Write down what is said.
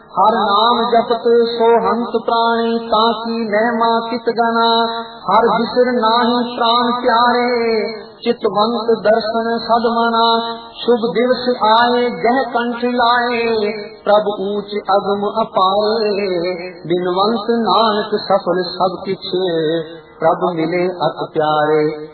हर नाम जपत सो हंत प्राणी, ताकि महिमा कित गना। हर बिसर नाही प्राण प्यारे, चितवंत दर्शन सदमना। शुभ दिवस आए गह कंठ लाए, प्रभु ऊंच अगम अपारे। बिनवंत नानक सफल सब किछ, प्रभु मिले अत प्यारे।